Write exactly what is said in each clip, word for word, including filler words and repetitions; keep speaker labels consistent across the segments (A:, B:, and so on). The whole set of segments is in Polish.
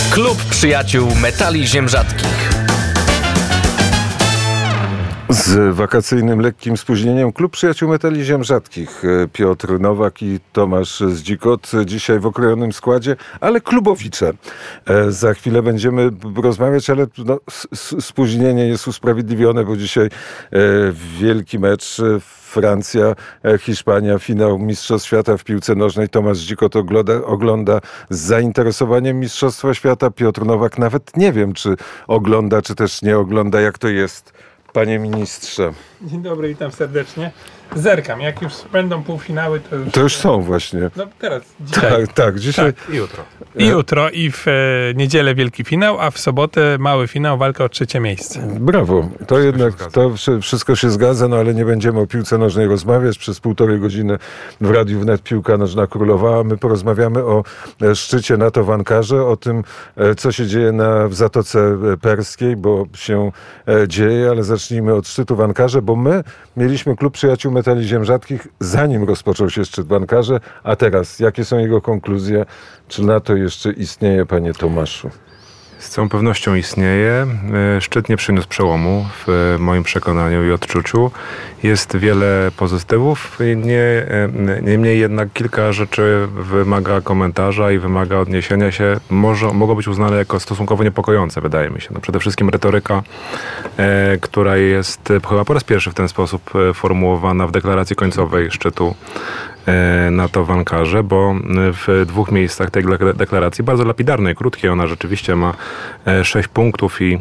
A: Klub Przyjaciół Metali Ziem Rzadkich.
B: Z wakacyjnym lekkim spóźnieniem Klub Przyjaciół Metali Ziem Rzadkich. Piotr Nowak i Tomasz Zdzikot dzisiaj w okrojonym składzie, ale klubowicze. Za chwilę będziemy rozmawiać, ale no, spóźnienie jest usprawiedliwione, bo dzisiaj wielki mecz. Francja, Hiszpania, finał Mistrzostw Świata w piłce nożnej. Tomasz Zdzikot ogląda, ogląda z zainteresowaniem Mistrzostwa Świata. Piotr Nowak nawet nie wiem, czy ogląda, czy też nie ogląda. Jak to jest, panie ministrze?
C: Dzień dobry, witam serdecznie. Zerkam, jak już będą półfinały, to już...
B: To już są właśnie.
C: No teraz, dzisiaj.
B: Tak, tak, dzisiaj.
C: Tak. I jutro. I jutro i w e, niedzielę wielki finał, a w sobotę mały finał, walka o trzecie miejsce.
B: Brawo. To wszystko jednak, to wszystko się zgadza, no ale nie będziemy o piłce nożnej rozmawiać. Przez półtorej godziny w Radiu Wnet Piłka Nożna królowała. My porozmawiamy o szczycie NATO w Ankarze, o tym, co się dzieje na, w Zatoce Perskiej, bo się dzieje, ale zacznijmy od szczytu w Ankarze, bo my mieliśmy Klub Przyjaciół Metali Ziem Rzadkich, zanim rozpoczął się szczyt w Ankarze. A teraz, jakie są jego konkluzje? Czy NATO jeszcze istnieje, panie Tomaszu?
D: Z całą pewnością istnieje. Szczyt nie przyniósł przełomu w moim przekonaniu i odczuciu. Jest wiele pozytywów, nie, niemniej jednak kilka rzeczy wymaga komentarza i wymaga odniesienia się. Może, mogą być uznane jako stosunkowo niepokojące, wydaje mi się. No przede wszystkim retoryka, e, która jest chyba po raz pierwszy w ten sposób formułowana w deklaracji końcowej szczytu NATO w Ankarze, bo w dwóch miejscach tej deklaracji, bardzo lapidarnej, krótkiej, ona rzeczywiście ma sześć punktów i,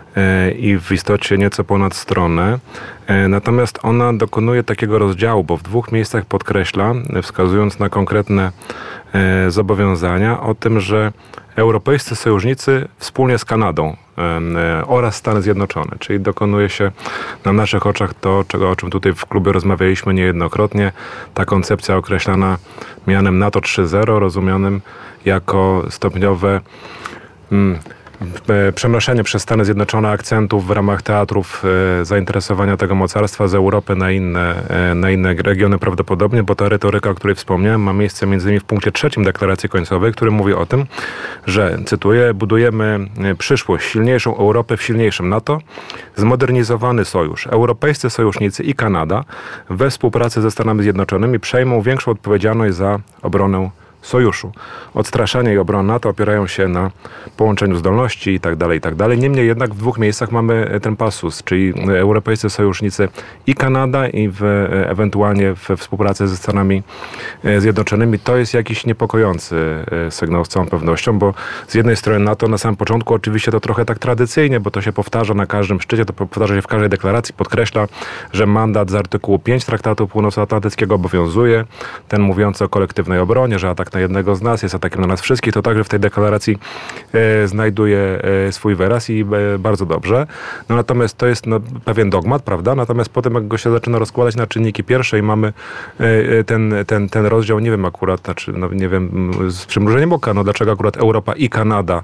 D: i w istocie nieco ponad stronę. Natomiast ona dokonuje takiego rozdziału, bo w dwóch miejscach podkreśla, wskazując na konkretne zobowiązania, o tym, że europejscy sojusznicy wspólnie z Kanadą oraz Stany Zjednoczone, czyli dokonuje się na naszych oczach to, czego, o czym tutaj w klubie rozmawialiśmy niejednokrotnie, ta koncepcja określana mianem NATO trzy zero, rozumianym jako stopniowe mm, przenoszenie przez Stany Zjednoczone akcentów w ramach teatrów e, zainteresowania tego mocarstwa z Europy na inne, e, na inne regiony prawdopodobnie, bo ta retoryka, o której wspomniałem, ma miejsce między innymi w punkcie trzecim deklaracji końcowej, który mówi o tym, że, cytuję, budujemy przyszłość, silniejszą Europę w silniejszym NATO, zmodernizowany sojusz. Europejscy sojusznicy i Kanada we współpracy ze Stanami Zjednoczonymi przejmą większą odpowiedzialność za obronę sojuszu. Odstraszanie i obrona NATO opierają się na połączeniu zdolności i tak dalej, i tak dalej. Niemniej jednak w dwóch miejscach mamy ten pasus, czyli europejscy sojusznicy i Kanada i w, ewentualnie we współpracy ze Stanami Zjednoczonymi. To jest jakiś niepokojący sygnał z całą pewnością, bo z jednej strony NATO na samym początku oczywiście to trochę tak tradycyjnie, bo to się powtarza na każdym szczycie, to powtarza się w każdej deklaracji, podkreśla, że mandat z artykułu pięć Traktatu Północnoatlantyckiego obowiązuje, ten mówiący o kolektywnej obronie, że atak na jednego z nas jest atakiem na nas wszystkich, to także w tej deklaracji e, znajduje e, swój wyraz i e, bardzo dobrze. No natomiast to jest no, pewien dogmat, prawda? Natomiast potem jak go się zaczyna rozkładać na czynniki pierwsze i mamy e, ten, ten, ten rozdział, nie wiem akurat, znaczy, no, nie wiem, z przymrużeniem oka, no dlaczego akurat Europa i Kanada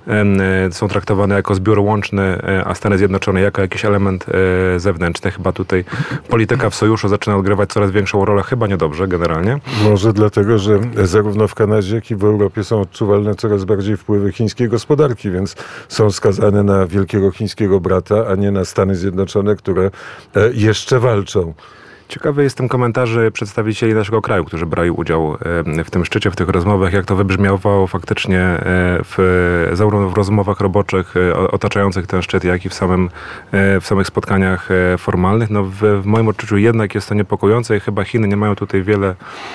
D: e, są traktowane jako zbiór łączny, e, a Stany Zjednoczone jako jakiś element e, zewnętrzny. Chyba tutaj polityka w sojuszu zaczyna odgrywać coraz większą rolę, chyba niedobrze generalnie.
B: Może dlatego, że zarówno w Kanadzie, jak i w Europie są odczuwalne coraz bardziej wpływy chińskiej gospodarki, więc są skazane na wielkiego chińskiego brata, a nie na Stany Zjednoczone, które jeszcze walczą.
D: Ciekawy jestem komentarzy przedstawicieli naszego kraju, którzy brali udział w tym szczycie, w tych rozmowach, jak to wybrzmiało faktycznie w, zarówno w rozmowach roboczych otaczających ten szczyt, jak i w, samym, w samych spotkaniach formalnych. No w, w moim odczuciu jednak jest to niepokojące i chyba Chiny nie mają tutaj wiele,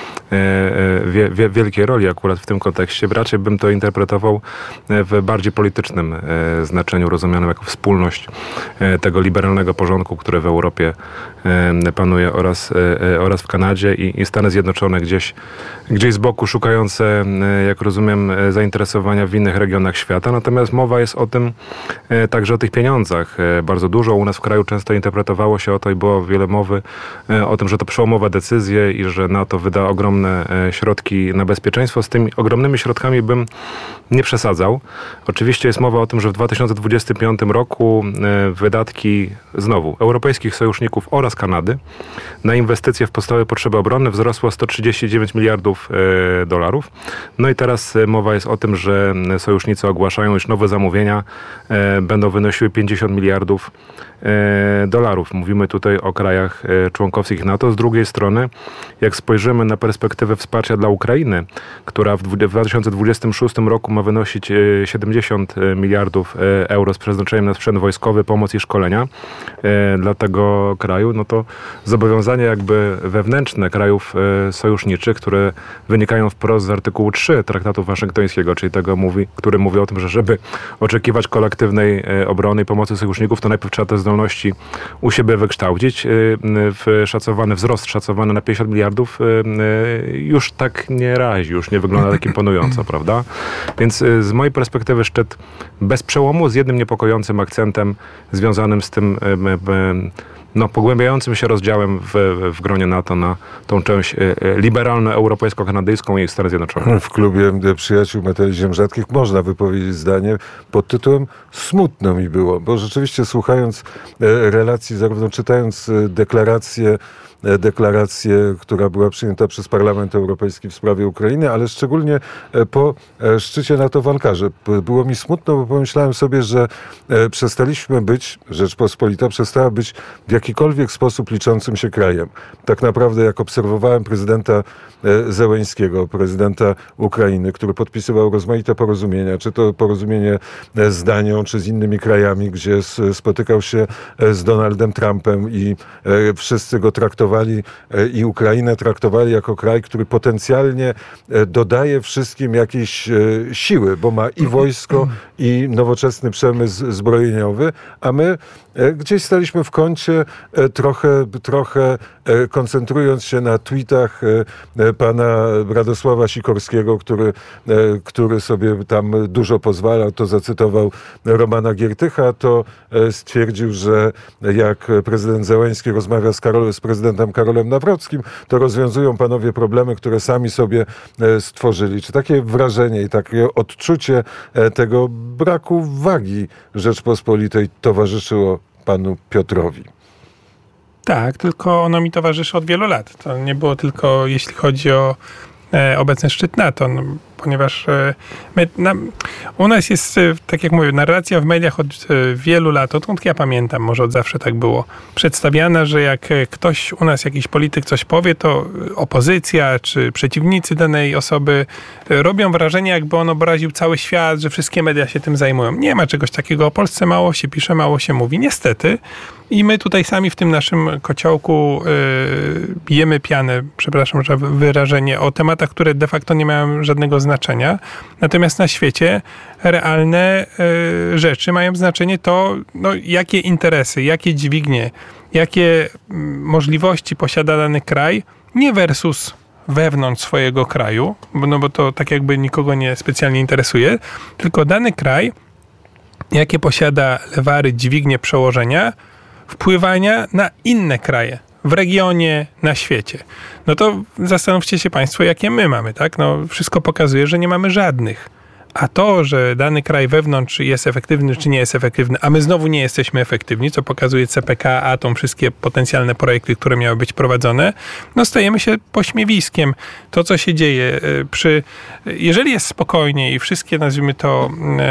D: wie, wie, wielkiej roli akurat w tym kontekście. Raczej bym to interpretował w bardziej politycznym znaczeniu, rozumianym jako wspólność tego liberalnego porządku, który w Europie panuje oraz, oraz w Kanadzie i, i Stany Zjednoczone gdzieś, gdzieś z boku szukające, jak rozumiem, zainteresowania w innych regionach świata. Natomiast mowa jest o tym, także o tych pieniądzach. Bardzo dużo u nas w kraju często interpretowało się o to i było wiele mowy o tym, że to przełomowe decyzje i że NATO wyda ogromne środki na bezpieczeństwo. Z tymi ogromnymi środkami bym nie przesadzał. Oczywiście jest mowa o tym, że w dwa tysiące dwudziestym piątym roku wydatki znowu europejskich sojuszników oraz Kanady na inwestycje w podstawowe potrzeby obronne wzrosło sto trzydzieści dziewięć miliardów dolarów. No i teraz mowa jest o tym, że sojusznicy ogłaszają, iż nowe zamówienia będą wynosiły pięćdziesiąt miliardów dolarów. Mówimy tutaj o krajach członkowskich NATO. Z drugiej strony, jak spojrzymy na perspektywę wsparcia dla Ukrainy, która w dwa tysiące dwudziestym szóstym roku ma wynosić siedemdziesiąt miliardów euro z przeznaczeniem na sprzęt wojskowy, pomoc i szkolenia dla tego kraju, no to zobowiązania jakby wewnętrzne krajów sojuszniczych, które wynikają wprost z artykułu trzy Traktatu Waszyngtońskiego, czyli tego, mówi, który mówi o tym, że żeby oczekiwać kolektywnej obrony i pomocy sojuszników, to najpierw trzeba te zdolności u siebie wykształcić. Szacowany wzrost szacowany na pięćdziesiąt miliardów już tak nie razi, już nie wygląda tak imponująco, prawda? Więc z mojej perspektywy szczyt bez przełomu, z jednym niepokojącym akcentem związanym z tym no, pogłębiającym się rozdziałem w, w gronie NATO na tą część liberalno-europejsko-kanadyjską i Stany Zjednoczone.
B: W klubie przyjaciół metali ziem rzadkich można wypowiedzieć zdanie pod tytułem smutno mi było, bo rzeczywiście słuchając relacji, zarówno czytając deklarację deklarację, która była przyjęta przez Parlament Europejski w sprawie Ukrainy, ale szczególnie po szczycie NATO w Ankarze. Było mi smutno, bo pomyślałem sobie, że przestaliśmy być, Rzeczpospolita przestała być w jakikolwiek sposób liczącym się krajem. Tak naprawdę jak obserwowałem prezydenta Zełeńskiego, prezydenta Ukrainy, który podpisywał rozmaite porozumienia, czy to porozumienie z Danią, czy z innymi krajami, gdzie spotykał się z Donaldem Trumpem i wszyscy go traktowali i Ukrainę traktowali jako kraj, który potencjalnie dodaje wszystkim jakieś siły, bo ma i wojsko, i nowoczesny przemysł zbrojeniowy, a my gdzieś staliśmy w kącie, trochę, trochę koncentrując się na tweetach pana Radosława Sikorskiego, który, który sobie tam dużo pozwalał, to zacytował Romana Giertycha, to stwierdził, że jak prezydent Zełeński rozmawia z, Karol, z prezydentem Karolem Nawrockim, to rozwiązują panowie problemy, które sami sobie stworzyli. Czy takie wrażenie i takie odczucie tego braku wagi Rzeczpospolitej towarzyszyło panu Piotrowi?
C: Tak, tylko ono mi towarzyszy od wielu lat. To nie było tylko jeśli chodzi o e, obecny szczyt NATO, no, ponieważ e, my, na, u nas jest, e, tak jak mówię, narracja w mediach od e, wielu lat, odkąd ja pamiętam, może od zawsze tak było, przedstawiana, że jak ktoś u nas, jakiś polityk coś powie, to opozycja czy przeciwnicy danej osoby e, robią wrażenie, jakby on obraził cały świat, że wszystkie media się tym zajmują. Nie ma czegoś takiego. O Polsce mało się pisze, mało się mówi. Niestety. I my tutaj sami w tym naszym kociołku yy, bijemy pianę, przepraszam za wyrażenie, o tematach, które de facto nie mają żadnego znaczenia. Natomiast na świecie realne yy, rzeczy mają znaczenie to, no, jakie interesy, jakie dźwignie, jakie mm, możliwości posiada dany kraj, nie versus wewnątrz swojego kraju, bo, no bo to tak jakby nikogo nie specjalnie interesuje, tylko dany kraj, jakie posiada lewary, dźwignie, przełożenia, wpływania na inne kraje w regionie, na świecie. No to zastanówcie się państwo, jakie my mamy, tak? No wszystko pokazuje, że nie mamy żadnych. A to, że dany kraj wewnątrz jest efektywny, czy nie jest efektywny, a my znowu nie jesteśmy efektywni, co pokazuje C P K, Atom, wszystkie potencjalne projekty, które miały być prowadzone, no stajemy się pośmiewiskiem. To, co się dzieje przy... Jeżeli jest spokojnie i wszystkie, nazwijmy to,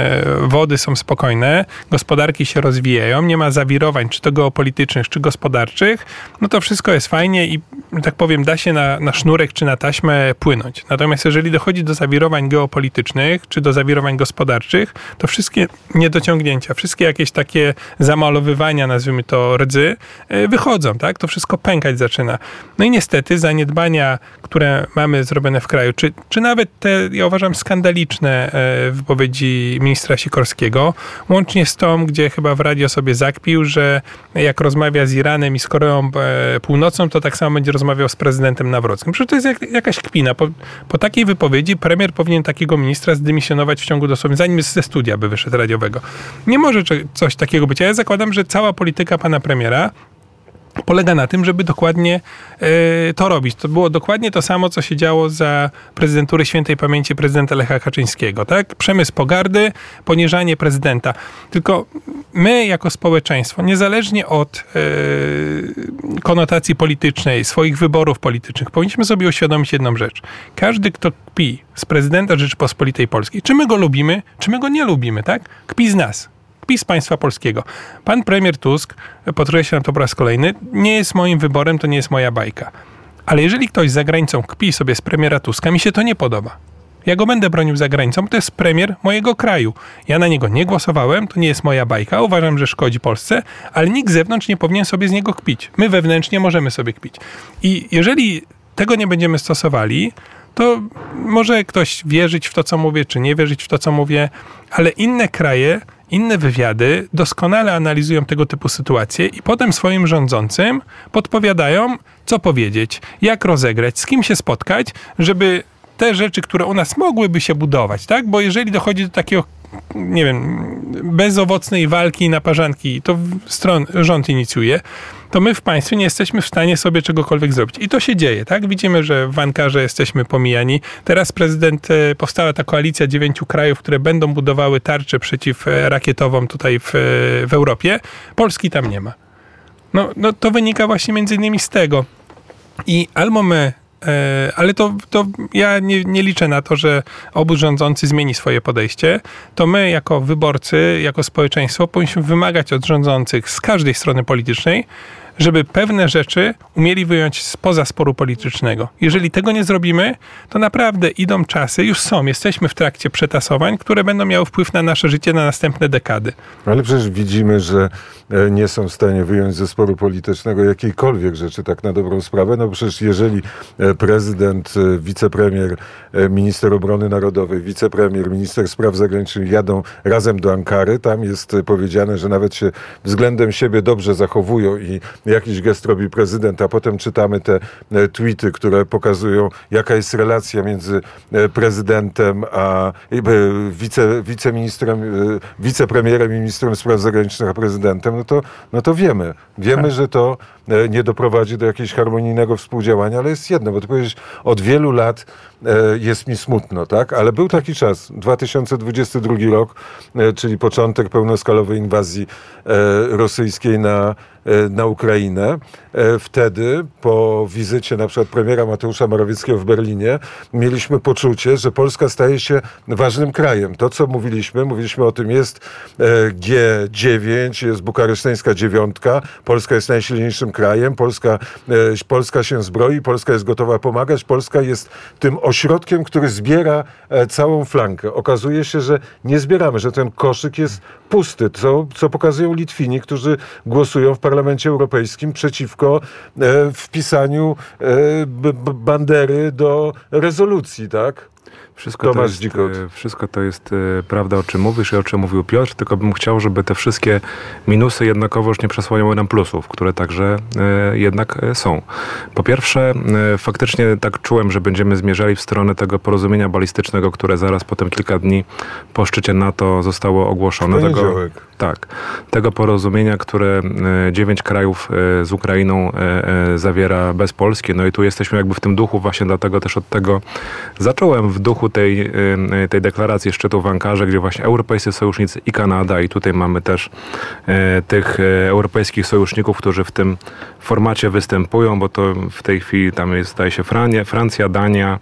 C: wody są spokojne, gospodarki się rozwijają, nie ma zawirowań, czy to geopolitycznych, czy gospodarczych, no to wszystko jest fajnie i, tak powiem, da się na, na sznurek, czy na taśmę płynąć. Natomiast jeżeli dochodzi do zawirowań geopolitycznych, czy do zawirowań gospodarczych, to wszystkie niedociągnięcia, wszystkie jakieś takie zamalowywania, nazwijmy to rdzy, wychodzą, tak? To wszystko pękać zaczyna. No i niestety zaniedbania, które mamy zrobione w kraju, czy, czy nawet te, ja uważam, skandaliczne wypowiedzi ministra Sikorskiego, łącznie z tą, gdzie chyba w radio sobie zakpił, że jak rozmawia z Iranem i z Koreą Północną, to tak samo będzie rozmawiał z prezydentem Nawrockim. Przecież to jest jak, jakaś kpina. Po, po takiej wypowiedzi premier powinien takiego ministra zdymisjonować w ciągu dosłownie, zanim ze studia by wyszedł radiowego. Nie może coś takiego być. A ja zakładam, że cała polityka pana premiera polega na tym, żeby dokładnie e, to robić. To było dokładnie to samo, co się działo za prezydentury świętej pamięci prezydenta Lecha Kaczyńskiego. Tak? Przemysł pogardy, poniżanie prezydenta. Tylko my jako społeczeństwo, niezależnie od e, konotacji politycznej, swoich wyborów politycznych, powinniśmy sobie uświadomić jedną rzecz. Każdy, kto kpi z prezydenta Rzeczypospolitej Polskiej, czy my go lubimy, czy my go nie lubimy, tak? Kpi z nas. Kpi z państwa polskiego. Pan premier Tusk, podkreślam to po raz kolejny, nie jest moim wyborem, to nie jest moja bajka. Ale jeżeli ktoś za granicą kpi sobie z premiera Tuska, mi się to nie podoba. Ja go będę bronił za granicą, bo to jest premier mojego kraju. Ja na niego nie głosowałem, to nie jest moja bajka, uważam, że szkodzi Polsce, ale nikt z zewnątrz nie powinien sobie z niego kpić. My wewnętrznie możemy sobie kpić. I jeżeli tego nie będziemy stosowali, to może ktoś wierzyć w to, co mówię, czy nie wierzyć w to, co mówię, ale inne kraje, inne wywiady doskonale analizują tego typu sytuacje i potem swoim rządzącym podpowiadają, co powiedzieć, jak rozegrać, z kim się spotkać, żeby te rzeczy, które u nas mogłyby się budować, tak? Bo jeżeli dochodzi do takiego, nie wiem, bezowocnej walki i naparzanki, to stron, rząd inicjuje, to my w państwie nie jesteśmy w stanie sobie czegokolwiek zrobić. I to się dzieje, tak? Widzimy, że w Ankarze jesteśmy pomijani. Teraz prezydent, powstała ta koalicja dziewięciu krajów, które będą budowały tarczę przeciwrakietową tutaj w, w Europie. Polski tam nie ma. No, no to wynika właśnie między innymi z tego. I albo my ale to, to ja nie, nie liczę na to, że obóz rządzący zmieni swoje podejście. To my jako wyborcy, jako społeczeństwo powinniśmy wymagać od rządzących z każdej strony politycznej, żeby pewne rzeczy umieli wyjąć spoza sporu politycznego. Jeżeli tego nie zrobimy, to naprawdę idą czasy, już są, jesteśmy w trakcie przetasowań, które będą miały wpływ na nasze życie na następne dekady.
B: Ale przecież widzimy, że nie są w stanie wyjąć ze sporu politycznego jakiejkolwiek rzeczy, tak na dobrą sprawę. No przecież jeżeli prezydent, wicepremier, minister obrony narodowej, wicepremier, minister spraw zagranicznych jadą razem do Ankary, tam jest powiedziane, że nawet się względem siebie dobrze zachowują i jakiś gest robi prezydent, a potem czytamy te tweety, które pokazują, jaka jest relacja między prezydentem a wice, wiceministrem, wicepremierem i ministrem spraw zagranicznych a prezydentem, no to, no to wiemy. Wiemy, tak, że to nie doprowadzi do jakiegoś harmonijnego współdziałania, ale jest jedno, bo ty powiedziałeś, od wielu lat jest mi smutno, tak? Ale był taki czas, dwa tysiące dwudziesty drugi rok, czyli początek pełnoskalowej inwazji rosyjskiej na, na Ukrainę. Wtedy po wizycie na przykład premiera Mateusza Morawieckiego w Berlinie mieliśmy poczucie, że Polska staje się ważnym krajem. To, co mówiliśmy, mówiliśmy o tym, jest G dziewięć, jest bukareszteńska dziewiątka, Polska jest najsilniejszym krajem, Polska, Polska się zbroi, Polska jest gotowa pomagać, Polska jest tym ośrodkiem, który zbiera całą flankę. Okazuje się, że nie zbieramy, że ten koszyk jest pusty, co, co pokazują Litwini, którzy głosują w Parlamencie Europejskim przeciwko e, wpisaniu e, b, b, bandery do rezolucji, tak?
D: Wszystko to, jest, wszystko to jest prawda, o czym mówisz i o czym mówił Piotr, tylko bym chciał, żeby te wszystkie minusy jednakowoż nie przesłaniały nam plusów, które także e, jednak są. Po pierwsze, e, faktycznie tak czułem, że będziemy zmierzali w stronę tego porozumienia balistycznego, które zaraz potem kilka dni po szczycie NATO zostało ogłoszone. Tego, tak. Tego porozumienia, które e, dziewięć krajów e, z Ukrainą e, e, zawiera bez Polski. No i tu jesteśmy jakby w tym duchu, właśnie dlatego też od tego zacząłem, w duchu tej, tej deklaracji szczytu w Ankarze, gdzie właśnie europejscy sojusznicy i Kanada, i tutaj mamy też e, tych e, europejskich sojuszników, którzy w tym formacie występują, bo to w tej chwili tam jest, zdaje się, Frania, Francja, Dania,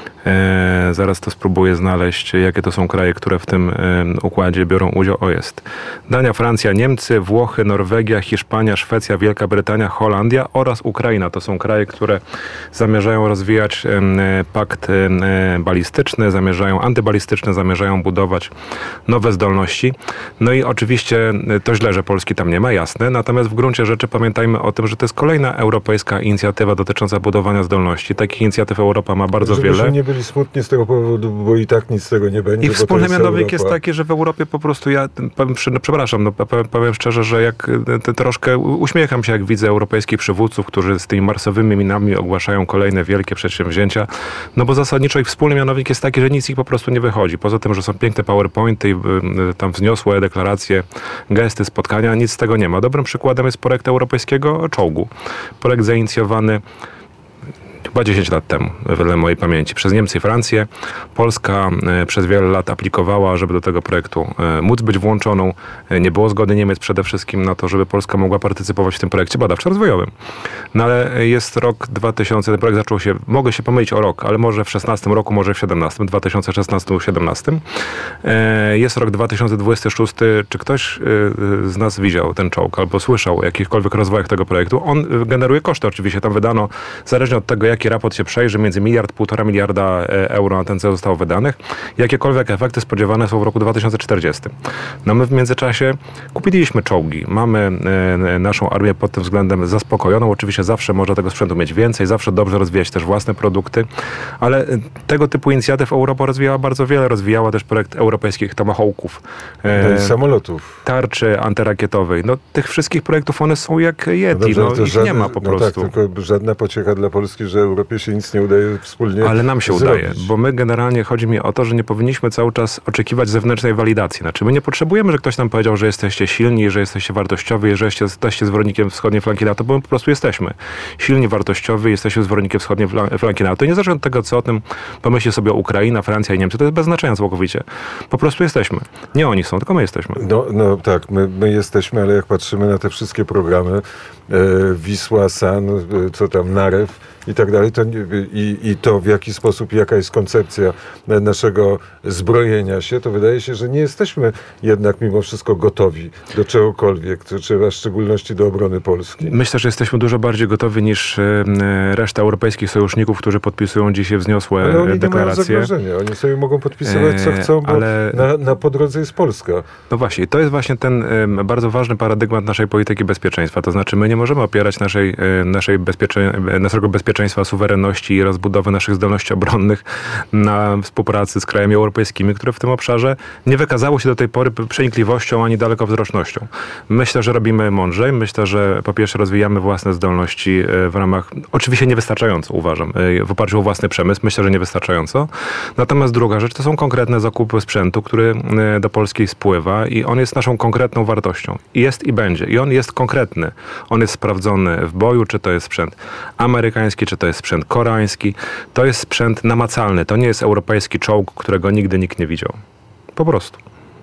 D: E, zaraz to spróbuję znaleźć, jakie to są kraje, które w tym e, układzie biorą udział. O, jest Dania, Francja, Niemcy, Włochy, Norwegia, Hiszpania, Szwecja, Wielka Brytania, Holandia oraz Ukraina. To są kraje, które zamierzają rozwijać e, pakt e, balistyczny, zamierzają antybalistyczny, zamierzają budować nowe zdolności. No i oczywiście to źle, że Polski tam nie ma, jasne. Natomiast w gruncie rzeczy pamiętajmy o tym, że to jest kolejna europejska inicjatywa dotycząca budowania zdolności. Takich inicjatyw Europa ma bardzo
B: Żeby
D: wiele.
B: Się nie byli smutni z tego powodu, bo i tak nic z tego nie będzie.
D: I wspólny
B: jest
D: mianownik
B: Europa.
D: jest taki, że w Europie po prostu ja powiem, no, przepraszam, no, powiem, powiem szczerze, że jak te, troszkę uśmiecham się, jak widzę europejskich przywódców, którzy z tymi marsowymi minami ogłaszają kolejne wielkie przedsięwzięcia, no bo zasadniczo ich wspólny mianownik jest taki, że nic ich po prostu nie wychodzi. Poza tym, że są piękne powerpointy i y, tam wzniosłe deklaracje, gesty, spotkania, nic z tego nie ma. Dobrym przykładem jest projekt europejskiego czołgu. Projekt zainicjowany chyba dziesięć lat temu, wedle mojej pamięci, przez Niemcy i Francję. Polska e, przez wiele lat aplikowała, żeby do tego projektu e, móc być włączoną. E, nie było zgody Niemiec przede wszystkim na to, żeby Polska mogła partycypować w tym projekcie badawczo-rozwojowym. No ale jest rok dwa tysiące, ten projekt zaczął się, mogę się pomylić o rok, ale może w szesnastym roku, może w siedemnastym, dwa tysiące szesnastym siedemnastym. E, jest rok dwa tysiące dwudziesty szósty. Czy ktoś e, z nas widział ten czołg albo słyszał o jakichkolwiek rozwojach tego projektu? On generuje koszty oczywiście. Tam wydano, zależnie od tego, jaki raport się przejrzy, między miliard, półtora miliarda euro na ten cel zostało wydanych. Jakiekolwiek efekty spodziewane są w roku dwa tysiące czterdziestym. No my w międzyczasie kupiliśmy czołgi. Mamy e, naszą armię pod tym względem zaspokojoną. Oczywiście zawsze można tego sprzętu mieć więcej, zawsze dobrze rozwijać też własne produkty, ale tego typu inicjatyw Europa rozwijała bardzo wiele. Rozwijała też projekt europejskich tomahawków.
B: E, no samolotów.
D: Tarczy antyrakietowej. No tych wszystkich projektów, one są jak Yeti. No, no ich żadne, nie ma po
B: no
D: prostu.
B: Tak, tylko żadna pociecha dla Polski, że Europie się nic nie udaje wspólnie
D: Ale nam się
B: zrobić.
D: udaje, bo my generalnie, chodzi mi o to, że nie powinniśmy cały czas oczekiwać zewnętrznej walidacji. Znaczy my nie potrzebujemy, że ktoś nam powiedział, że jesteście silni, że jesteście wartościowi, że jesteście zwolennikiem wschodniej flanki NATO, bo my po prostu jesteśmy silni, wartościowi, jesteśmy zwolennikiem wschodniej flanki NATO. I niezależnie od tego, co o tym pomyśli sobie Ukraina, Francja i Niemcy, to jest bez znaczenia całkowicie. Po prostu jesteśmy. Nie oni są, tylko my jesteśmy.
B: No, no tak, my, my jesteśmy, ale jak patrzymy na te wszystkie programy, e, Wisła, San, e, co tam, Narew i tak dalej, to, i, i to w jaki sposób, jaka jest koncepcja naszego zbrojenia się, to wydaje się, że nie jesteśmy jednak mimo wszystko gotowi do czegokolwiek, to trzeba w szczególności do obrony Polski.
D: Myślę, że jesteśmy dużo bardziej gotowi niż reszta europejskich sojuszników, którzy podpisują dzisiaj wzniosłe
B: ale oni
D: deklaracje.
B: Nie mają zagrożenia. Oni sobie mogą podpisywać co chcą, bo ale... na, na po drodze jest Polska.
D: No właśnie, to jest właśnie ten um, bardzo ważny paradygmat naszej polityki bezpieczeństwa. To znaczy my nie możemy opierać naszej, naszej bezpiecze... naszego bezpieczeństwa, suwerenności i rozbudowy naszych zdolności obronnych na współpracy z krajami europejskimi, które w tym obszarze nie wykazało się do tej pory przenikliwością ani dalekowzrocznością. Myślę, że robimy mądrzej. Myślę, że po pierwsze rozwijamy własne zdolności w ramach, oczywiście niewystarczająco uważam, w oparciu o własny przemysł. Myślę, że niewystarczająco. Natomiast druga rzecz to są konkretne zakupy sprzętu, który do Polski spływa i on jest naszą konkretną wartością. I jest i będzie. I on jest konkretny. On jest sprawdzony w boju, czy to jest sprzęt amerykański, czy to jest sprzęt koreański. To jest sprzęt namacalny. To nie jest europejski czołg, którego nigdy nikt nie widział. Po prostu.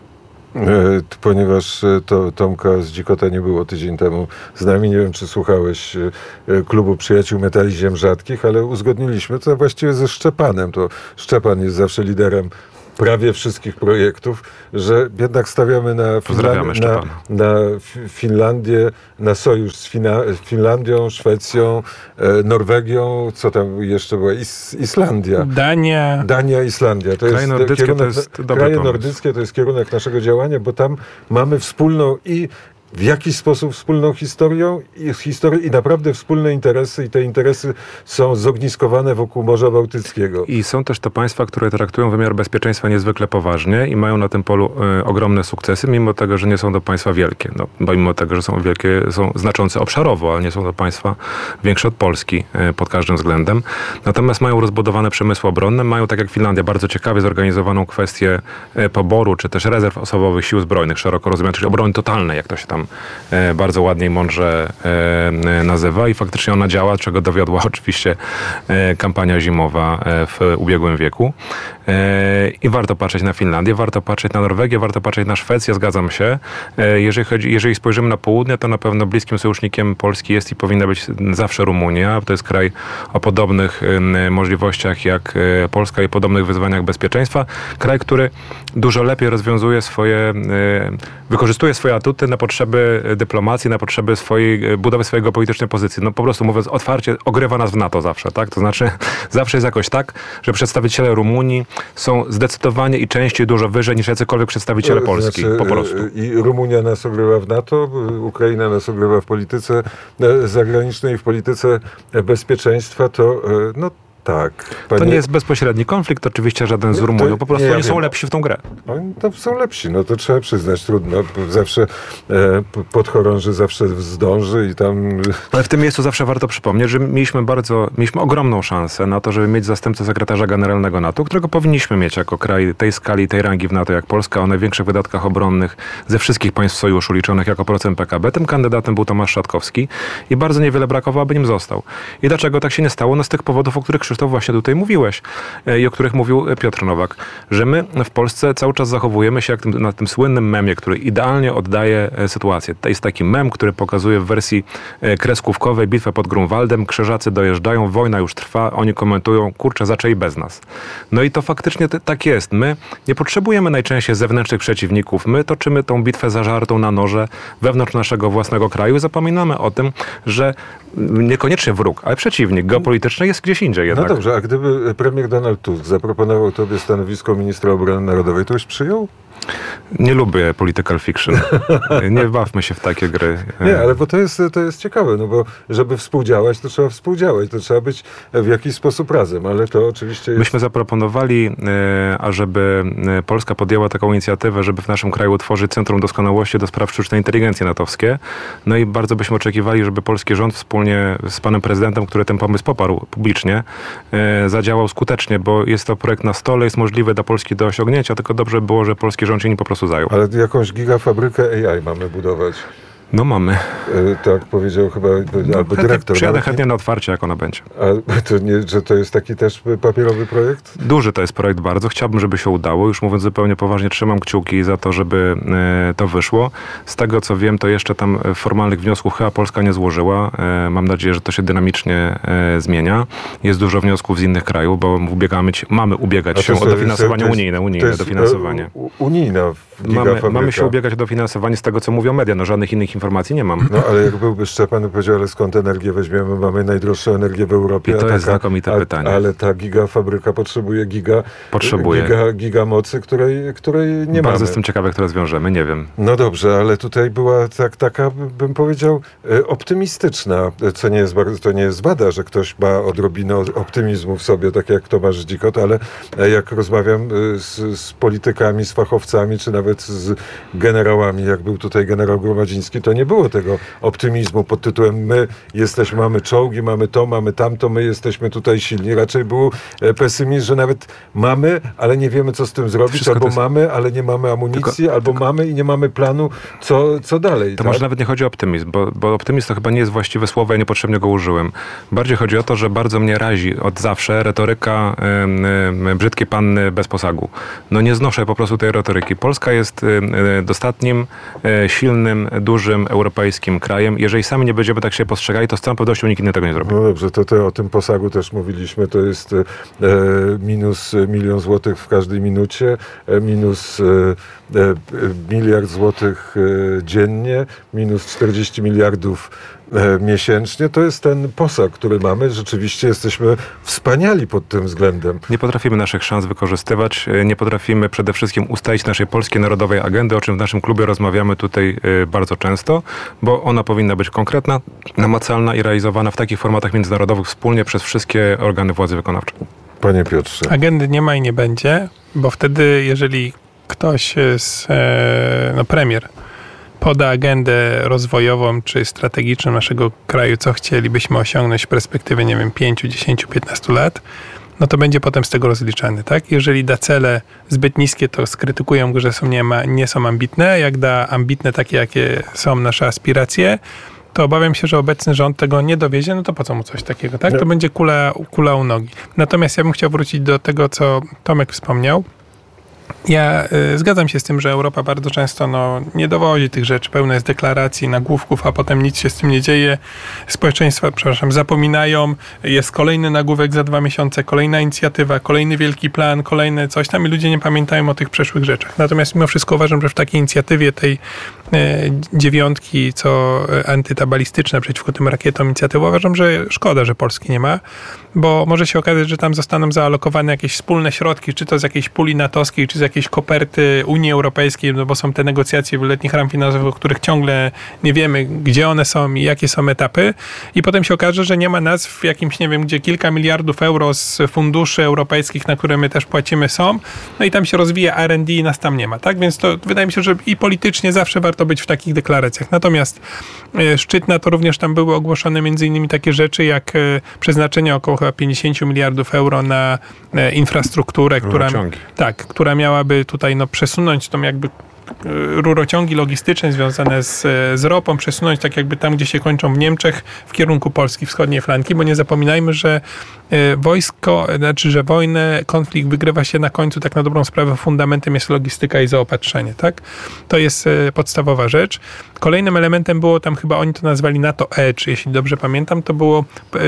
B: E, ponieważ to, Tomka z Dzikota nie było tydzień temu z nami. Nie wiem, czy słuchałeś e, Klubu Przyjaciół Metali Ziem Rzadkich, ale uzgodniliśmy to właściwie ze Szczepanem. To Szczepan jest zawsze liderem prawie wszystkich projektów, że jednak stawiamy na, Finland- na, na Finlandię, na sojusz z Fina- Finlandią, Szwecją, e, Norwegią, co tam jeszcze była, Is- Islandia.
C: Dania.
B: Dania, Islandia. To
D: kraje
B: jest
D: nordyckie
B: kierunek,
D: to jest dobry
B: kraje
D: pomysł.
B: nordyckie to jest kierunek naszego działania, bo tam mamy wspólną i w jakiś sposób wspólną historią i, historię i naprawdę wspólne interesy i te interesy są zogniskowane wokół Morza Bałtyckiego.
D: I są też to państwa, które traktują wymiar bezpieczeństwa niezwykle poważnie i mają na tym polu y, ogromne sukcesy, mimo tego, że nie są to państwa wielkie. No, bo mimo tego, że są wielkie, są znaczące obszarowo, ale nie są to państwa większe od Polski y, pod każdym względem. Natomiast mają rozbudowane przemysły obronne, mają, tak jak Finlandia, bardzo ciekawie zorganizowaną kwestię y, poboru, czy też rezerw osobowych sił zbrojnych, szeroko rozumianych, czyli obrony totalnej, jak to się tam e, bardzo ładnie i mądrze e, nazywa i faktycznie ona działa, czego dowiodła oczywiście e, kampania zimowa e, w ubiegłym wieku. E, I warto patrzeć na Finlandię, warto patrzeć na Norwegię, warto patrzeć na Szwecję, zgadzam się. E, jeżeli, chodzi, jeżeli spojrzymy na południe, to na pewno bliskim sojusznikiem Polski jest i powinna być zawsze Rumunia. To jest kraj o podobnych e, możliwościach jak e, Polska i podobnych wyzwaniach bezpieczeństwa. Kraj, który dużo lepiej rozwiązuje swoje, e, wykorzystuje swoje atuty na potrzeby dyplomacji, na potrzeby swojej, budowy swojej geopolitycznej pozycji. No po prostu mówiąc otwarcie, ogrywa nas w NATO zawsze, tak? To znaczy zawsze jest jakoś tak, że przedstawiciele Rumunii są zdecydowanie i częściej dużo wyżej niż jacykolwiek przedstawiciele Polski.
B: Znaczy,
D: po prostu.
B: I Rumunia nas ogrywa w NATO, Ukraina nas ogrywa w polityce zagranicznej, w polityce bezpieczeństwa, to no Tak.
D: Panie... To nie jest bezpośredni konflikt, oczywiście żaden z Rumunią, po prostu nie, ja oni wiem. są lepsi w tą grę.
B: Oni to są lepsi, no to trzeba przyznać, trudno. Zawsze e, podchorąży zawsze zdąży i tam...
D: Ale w tym miejscu zawsze warto przypomnieć, że mieliśmy bardzo, mieliśmy ogromną szansę na to, żeby mieć zastępcę sekretarza generalnego NATO, którego powinniśmy mieć jako kraj tej skali, tej rangi w NATO jak Polska, o największych wydatkach obronnych ze wszystkich państw sojuszu liczonych jako procent P K B. Tym kandydatem był Tomasz Szatkowski i bardzo niewiele brakowało, aby nim został. I dlaczego tak się nie stało? No z tych powodów, o których Krzysztof właśnie tutaj mówiłeś i o których mówił Piotr Nowak, że my w Polsce cały czas zachowujemy się jak tym, na tym słynnym memie, który idealnie oddaje sytuację. To jest taki mem, który pokazuje w wersji kreskówkowej bitwę pod Grunwaldem, krzyżacy dojeżdżają, wojna już trwa, oni komentują, kurczę, zaczęli bez nas. No i to faktycznie t- tak jest. My nie potrzebujemy najczęściej zewnętrznych przeciwników. My toczymy tą bitwę zażartą na noże wewnątrz naszego własnego kraju i zapominamy o tym, że niekoniecznie wróg, ale przeciwnik geopolityczny jest gdzieś indziej jednak.
B: No dobrze, a gdyby premier Donald Tusk zaproponował tobie stanowisko ministra obrony narodowej, to już przyjął?
D: Nie lubię political fiction. Nie bawmy się w takie gry.
B: Nie, ale bo to jest, to jest ciekawe, no bo żeby współdziałać, to trzeba współdziałać, to trzeba być w jakiś sposób razem, ale to oczywiście jest...
D: Myśmy zaproponowali, ażeby Polska podjęła taką inicjatywę, żeby w naszym kraju utworzyć Centrum Doskonałości do spraw sztucznej inteligencji natowskie. No i bardzo byśmy oczekiwali, żeby polski rząd wspólnie z panem prezydentem, który ten pomysł poparł publicznie, zadziałał skutecznie, bo jest to projekt na stole, jest możliwy dla Polski do osiągnięcia, tylko dobrze by było, że polski rząd się nim po prostu zajął.
B: Ale jakąś gigafabrykę A I mamy budować.
D: No mamy.
B: E, tak powiedział chyba no, albo dyrektor.
D: Przyjadę chętnie na otwarcie, jak ona będzie.
B: A to nie, że to jest taki też papierowy projekt?
D: Duży to jest projekt bardzo. Chciałbym, żeby się udało. Już mówiąc zupełnie poważnie, trzymam kciuki za to, żeby e, to wyszło. Z tego, co wiem, to jeszcze tam formalnych wniosków chyba Polska nie złożyła. E, mam nadzieję, że to się dynamicznie e, zmienia. Jest dużo wniosków z innych krajów, bo ubiegamy, mamy ubiegać się o dofinansowanie jest, unijne. Unijne
B: jest,
D: dofinansowanie.
B: Unijna
D: mamy, mamy się ubiegać o dofinansowanie z tego, co mówią media. No żadnych innych informacji nie mam.
B: No ale jak byłby Szczepan, to powiedział, ale skąd energię weźmiemy? Mamy najdroższą energię w Europie.
D: I to
B: taka,
D: jest znakomite
B: a,
D: pytanie.
B: Ale ta gigafabryka potrzebuje giga,
D: potrzebuje.
B: giga, giga mocy, której, której nie mamy.
D: Bardzo jestem ciekawy, jak to rozwiążemy, nie wiem.
B: No dobrze, ale tutaj była tak, taka, bym powiedział, optymistyczna, co nie jest, to nie jest wada, że ktoś ma odrobinę optymizmu w sobie, tak jak Tomasz Dzikot, ale jak rozmawiam z, z politykami, z fachowcami, czy nawet z generałami, jak był tutaj generał Gromadziński, to nie było tego optymizmu pod tytułem my jesteśmy, mamy czołgi, mamy to, mamy tamto, my jesteśmy tutaj silni. Raczej był pesymizm, że nawet mamy, ale nie wiemy, co z tym zrobić, Wszystko albo jest... mamy, ale nie mamy amunicji, tylko, albo tylko... mamy i nie mamy planu, co, co dalej.
D: To
B: tak?
D: może nawet nie chodzi o optymizm, bo, bo optymizm to chyba nie jest właściwe słowo, ja niepotrzebnie go użyłem. Bardziej chodzi o to, że bardzo mnie razi od zawsze retoryka y, y, brzydkie panny bez posagu. No nie znoszę po prostu tej retoryki. Polska jest y, y, dostatnim, y, silnym, dużym, europejskim krajem. Jeżeli sami nie będziemy tak się postrzegali, to z całą pewnością nikt inny tego nie zrobi.
B: No dobrze, to, to o tym posagu też mówiliśmy. To jest e, minus milion złotych w każdej minucie, e, minus e, e, miliard złotych e, dziennie, minus czterdzieści miliardów e, miesięcznie. To jest ten posag, który mamy. Rzeczywiście jesteśmy wspaniali pod tym względem.
D: Nie potrafimy naszych szans wykorzystywać. Nie potrafimy przede wszystkim ustalić naszej polskiej narodowej agendy, o czym w naszym klubie rozmawiamy tutaj e, bardzo często, bo ona powinna być konkretna, namacalna i realizowana w takich formatach międzynarodowych wspólnie przez wszystkie organy władzy wykonawczej.
B: Panie Piotrze.
C: Agendy nie ma i nie będzie, bo wtedy, jeżeli ktoś z, e, no premier poda agendę rozwojową czy strategiczną naszego kraju, co chcielibyśmy osiągnąć w perspektywie, nie wiem, pięć, dziesięć, piętnaście lat, no to będzie potem z tego rozliczany, tak? Jeżeli da cele zbyt niskie, to skrytykują go, że są nie, ma, nie są ambitne. Jak da ambitne, takie jakie są nasze aspiracje, to obawiam się, że obecny rząd tego nie dowiezie, no to po co mu coś takiego, tak? To będzie kula, kula u nogi. Natomiast ja bym chciał wrócić do tego, co Tomek wspomniał. Ja y, zgadzam się z tym, że Europa bardzo często no, nie dowodzi tych rzeczy, pełne jest deklaracji, nagłówków, a potem nic się z tym nie dzieje. Społeczeństwa, przepraszam, zapominają, jest kolejny nagłówek za dwa miesiące, kolejna inicjatywa, kolejny wielki plan, kolejne coś tam i ludzie nie pamiętają o tych przeszłych rzeczach. Natomiast mimo wszystko uważam, że w takiej inicjatywie tej dziewiątki, co antytabalistyczna przeciwko tym rakietom inicjatywa. Uważam, że szkoda, że Polski nie ma, bo może się okazać, że tam zostaną zaalokowane jakieś wspólne środki, czy to z jakiejś puli natowskiej, czy z jakiejś koperty Unii Europejskiej, no bo są te negocjacje wieloletnich ram finansowych, o których ciągle nie wiemy, gdzie one są i jakie są etapy. I potem się okaże, że nie ma nazw w jakimś, nie wiem, gdzie kilka miliardów euro z funduszy europejskich, na które my też płacimy, są. No i tam się rozwija R and D i nas tam nie ma, tak? Więc to wydaje mi się, że i politycznie zawsze warto być w takich deklaracjach. Natomiast e, szczyt NATO również tam były ogłoszone między innymi takie rzeczy, jak e, przeznaczenie około chyba pięćdziesiąt miliardów euro na e, infrastrukturę, która, tak, która miałaby tutaj no, przesunąć tą jakby rurociągi logistyczne związane z, z ropą, przesunąć tak jakby tam, gdzie się kończą w Niemczech, w kierunku Polski, wschodniej flanki, bo nie zapominajmy, że wojsko, znaczy, że wojnę, konflikt wygrywa się na końcu, tak na dobrą sprawę fundamentem jest logistyka i zaopatrzenie, tak? To jest podstawowa rzecz. Kolejnym elementem było, tam chyba oni to nazwali NATO Edge, jeśli dobrze pamiętam, to było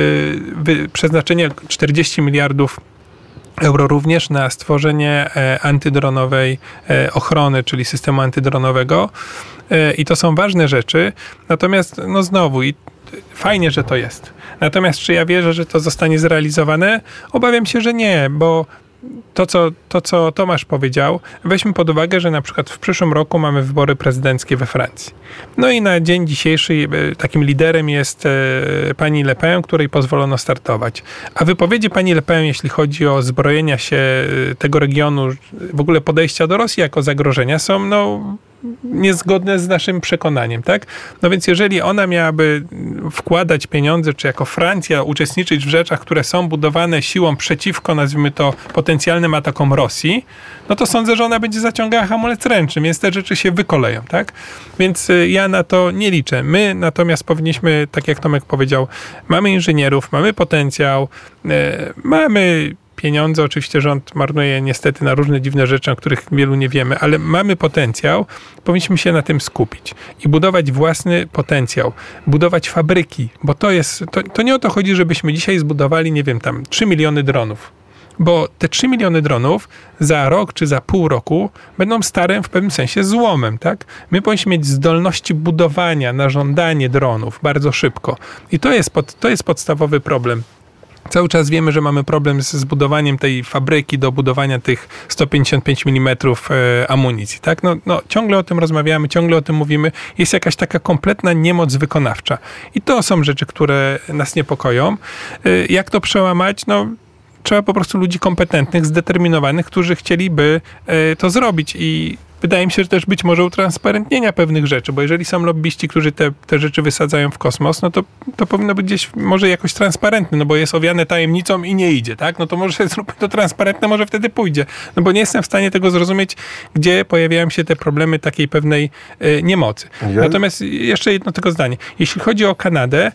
C: yy, przeznaczenie czterdzieści miliardów euro również na stworzenie e, antydronowej e, ochrony, czyli systemu antydronowego. E, I to są ważne rzeczy. Natomiast, no znowu, i fajnie, że to jest. Natomiast czy ja wierzę, że to zostanie zrealizowane? Obawiam się, że nie, bo to co, to, co Tomasz powiedział, weźmy pod uwagę, że na przykład w przyszłym roku mamy wybory prezydenckie we Francji. No i na dzień dzisiejszy takim liderem jest e, pani Le Pen, której pozwolono startować. A wypowiedzi pani Le Pen, jeśli chodzi o zbrojenia się tego regionu, w ogóle podejścia do Rosji jako zagrożenia, są no niezgodne z naszym przekonaniem, tak? No więc jeżeli ona miałaby wkładać pieniądze, czy jako Francja uczestniczyć w rzeczach, które są budowane siłą przeciwko, nazwijmy to, potencjalnym atakom Rosji, no to sądzę, że ona będzie zaciągała hamulec ręczny, więc te rzeczy się wykoleją, tak? Więc ja na to nie liczę. My natomiast powinniśmy, tak jak Tomek powiedział, mamy inżynierów, mamy potencjał, e, mamy pieniądze, oczywiście rząd marnuje niestety na różne dziwne rzeczy, o których wielu nie wiemy, ale mamy potencjał, powinniśmy się na tym skupić i budować własny potencjał, budować fabryki, bo to jest, to, to nie o to chodzi, żebyśmy dzisiaj zbudowali, nie wiem, tam trzy miliony dronów, bo te trzy miliony dronów za rok czy za pół roku będą starym w pewnym sensie złomem, tak? My powinniśmy mieć zdolności budowania na żądanie dronów bardzo szybko i to jest, pod, to jest podstawowy problem. Cały czas wiemy, że mamy problem z zbudowaniem tej fabryki do budowania tych sto pięćdziesiąt pięć milimetrów e, amunicji, tak? No, no, ciągle o tym rozmawiamy, ciągle o tym mówimy. Jest jakaś taka kompletna niemoc wykonawcza. I to są rzeczy, które nas niepokoją. E, jak to przełamać? No, trzeba po prostu ludzi kompetentnych, zdeterminowanych, którzy chcieliby e, to zrobić i wydaje mi się, że też być może utransparentnienia pewnych rzeczy, bo jeżeli są lobbyści, którzy te, te rzeczy wysadzają w kosmos, no to, to powinno być gdzieś może jakoś transparentne, no bo jest owiane tajemnicą i nie idzie, tak? No to może zróbmy to transparentne, może wtedy pójdzie. No bo nie jestem w stanie tego zrozumieć, gdzie pojawiają się te problemy takiej pewnej e, niemocy. Ja... Natomiast jeszcze jedno tylko zdanie. Jeśli chodzi o Kanadę,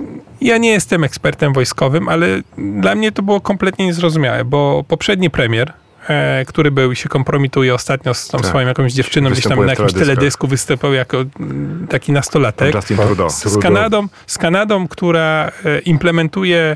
C: ja nie jestem ekspertem wojskowym, ale dla mnie to było kompletnie niezrozumiałe, bo poprzedni premier, E, który był i się kompromituje ostatnio z tą tak. swoją jakąś dziewczyną, gdzieś tam na jakimś teledysku występował jako m, taki nastolatek.
D: Justin Trudeau.
C: Z, z, Kanadą, z Kanadą, która e, implementuje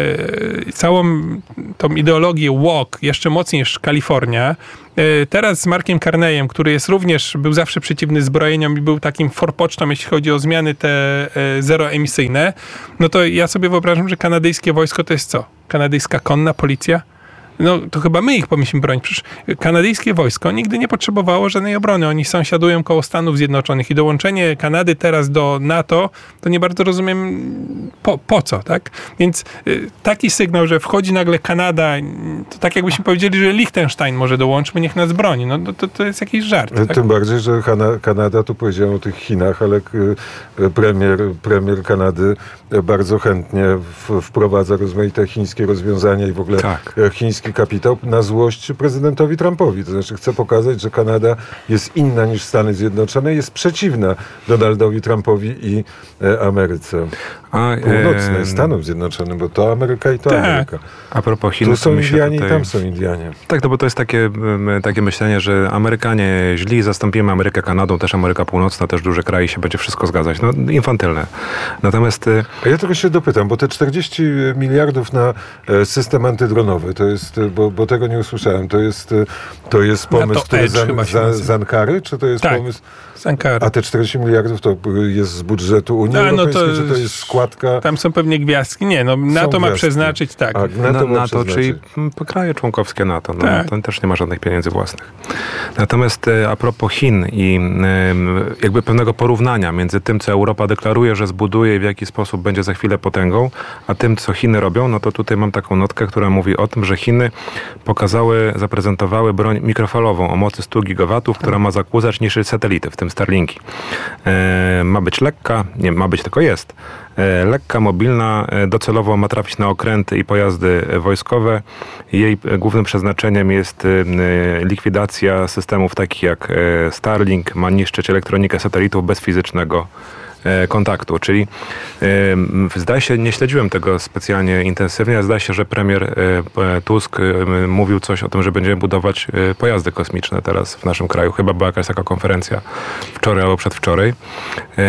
C: e, całą tą ideologię woke jeszcze mocniej niż Kalifornia. E, teraz z Markiem Carneyem, który jest również, był zawsze przeciwny zbrojeniom i był takim forpocztą, jeśli chodzi o zmiany te e, zeroemisyjne, no to ja sobie wyobrażam, że kanadyjskie wojsko to jest co? Kanadyjska konna policja? No to chyba my ich powinniśmy bronić. Przecież kanadyjskie wojsko nigdy nie potrzebowało żadnej obrony. Oni sąsiadują koło Stanów Zjednoczonych i dołączenie Kanady teraz do NATO, to nie bardzo rozumiem po, po co, tak? Więc y, taki sygnał, że wchodzi nagle Kanada, to tak jakbyśmy powiedzieli, że Liechtenstein może dołączmy, niech nas broni. No to, to jest jakiś żart. Tak?
B: Tym bardziej, że Kana- Kanada, tu powiedziałem o tych Chinach, ale y, premier, premier Kanady bardzo chętnie w, wprowadza rozmaite chińskie rozwiązania i w ogóle tak. chińskie kapitał na złość prezydentowi Trumpowi. To znaczy chce pokazać, że Kanada jest inna niż Stany Zjednoczone, jest przeciwna Donaldowi Trumpowi i e, Ameryce. A, północnej, e... Stanów Zjednoczonych, bo to Ameryka i to tak. Ameryka.
D: A propos Chin,
B: tu są Indianie
D: tutaj...
B: i tam są Indianie.
D: Tak, no bo to jest takie, takie myślenie, że Amerykanie źli, zastąpimy Amerykę Kanadą, też Ameryka Północna, też duże kraje, się będzie wszystko zgadzać. No infantylne. Natomiast...
B: A ja trochę się dopytam, bo te czterdzieści miliardów na system antydronowy, to jest, bo, bo tego nie usłyszałem, to jest, to jest pomysł, to który z, za, z Ankary, czy to jest
C: tak.
B: pomysł...
C: A
B: te czterdzieści miliardów to jest z budżetu Unii A, Europejskiej, no to, czy to jest składka?
C: Tam są pewnie gwiazdki. Nie, no NATO ma przeznaczyć, tak.
B: A,
D: NATO, na, NATO czyli kraje członkowskie NATO. No, tak. To też nie ma żadnych pieniędzy własnych. Natomiast a propos Chin i jakby pewnego porównania między tym, co Europa deklaruje, że zbuduje i w jaki sposób będzie za chwilę potęgą, a tym, co Chiny robią, no to tutaj mam taką notkę, która mówi o tym, że Chiny pokazały, zaprezentowały broń mikrofalową o mocy stu gigawatów, która ma zakłócać niszczyć satelity, w tym Starlinki. E, ma być lekka, nie ma być, tylko jest. E, lekka, mobilna, e, docelowo ma trafić na okręty i pojazdy wojskowe. Jej głównym przeznaczeniem jest e, likwidacja systemów takich jak e, Starlink, ma niszczyć elektronikę satelitów bez fizycznego kontaktu, czyli e, zdaje się, nie śledziłem tego specjalnie intensywnie, ale zdaje się, że premier e, Tusk e, mówił coś o tym, że będziemy budować e, pojazdy kosmiczne teraz w naszym kraju. Chyba była jakaś taka konferencja wczoraj albo przedwczoraj. E,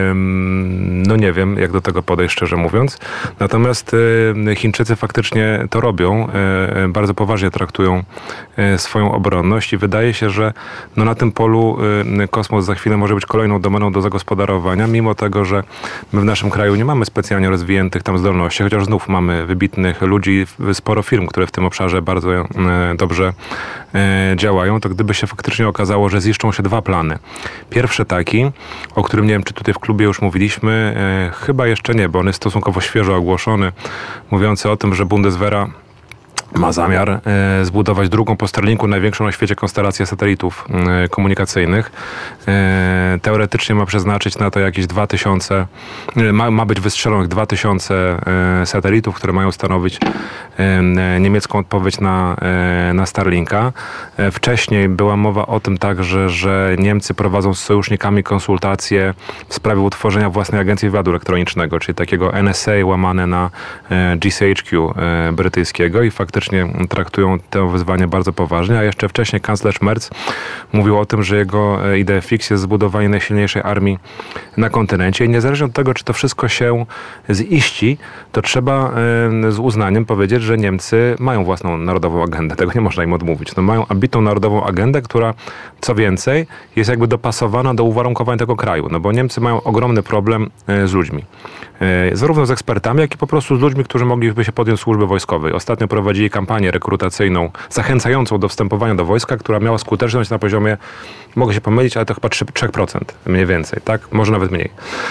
D: no nie wiem, jak do tego podejść, szczerze mówiąc. Natomiast e, Chińczycy faktycznie to robią. E, bardzo poważnie traktują e, swoją obronność i wydaje się, że no, na tym polu e, kosmos za chwilę może być kolejną domeną do zagospodarowania, mimo tego, że my w naszym kraju nie mamy specjalnie rozwiniętych tam zdolności, chociaż znów mamy wybitnych ludzi, sporo firm, które w tym obszarze bardzo e, dobrze e, działają, to gdyby się faktycznie okazało, że ziszczą się dwa plany. Pierwszy taki, o którym nie wiem, czy tutaj w klubie już mówiliśmy, e, chyba jeszcze nie, bo on jest stosunkowo świeżo ogłoszony, mówiący o tym, że Bundeswehra ma zamiar e, zbudować drugą po Starlinku największą na świecie konstelację satelitów e, komunikacyjnych. E, teoretycznie ma przeznaczyć na to jakieś dwa tysiące, e, ma, ma być wystrzelonych dwa tysiące e, satelitów, które mają stanowić e, niemiecką odpowiedź na, e, na Starlinka. E, wcześniej była mowa o tym także, że Niemcy prowadzą z sojusznikami konsultacje w sprawie utworzenia własnej agencji wywiadu elektronicznego, czyli takiego N S A łamane na e, G C H Q e, brytyjskiego i faktycznie traktują to wyzwanie bardzo poważnie, a jeszcze wcześniej kanclerz Merz mówił o tym, że jego idea fix jest zbudowanie najsilniejszej armii na kontynencie i niezależnie od tego, czy to wszystko się ziści, to trzeba z uznaniem powiedzieć, że Niemcy mają własną narodową agendę. Tego nie można im odmówić. No, mają ambitną narodową agendę, która co więcej jest jakby dopasowana do uwarunkowań tego kraju, no bo Niemcy mają ogromny problem z ludźmi. Zarówno z ekspertami, jak i po prostu z ludźmi, którzy mogliby się podjąć służby wojskowej. Ostatnio prowadzili kampanię rekrutacyjną zachęcającą do wstępowania do wojska, która miała skuteczność na poziomie, mogę się pomylić, ale to chyba trzy procent mniej więcej, tak? Może nawet mniej.